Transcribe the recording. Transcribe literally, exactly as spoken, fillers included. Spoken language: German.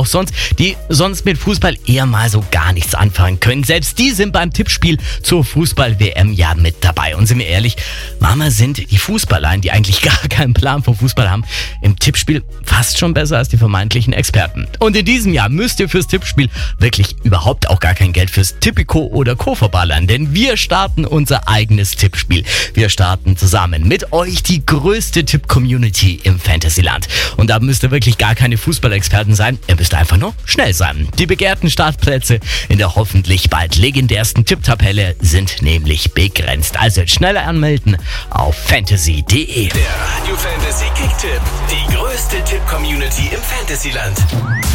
auch sonst, die sonst mit Fußball eher mal so gar nichts anfangen können. Selbst die sind beim Tippspiel zur Fußball-W M ja mit dabei. Und sind wir ehrlich, manchmal sind die Fußballer, die eigentlich gar keinen Plan vom Fußball haben, im Tippspiel fast schon besser als die vermeintlichen Experten. Und in diesem Jahr müsst ihr fürs Tippspiel wirklich überhaupt auch gar kein Geld fürs Tipico oder Co. verballern, denn wir starten unser eigenes Tippspiel. Wir starten zusammen mit euch die größte Tipp-Community im Fantasyland. Und da müsst ihr wirklich gar keine Fußballexperten sein, ihr müsst einfach nur schnell sein. Die begehrten Startplätze in der hoffentlich bald legendärsten Tipptabelle sind nämlich begrenzt. Also jetzt schneller anmelden auf fantasy punkt de. Der Radio Fantasy Kicktipp, die größte Tipp-Community im Fantasyland.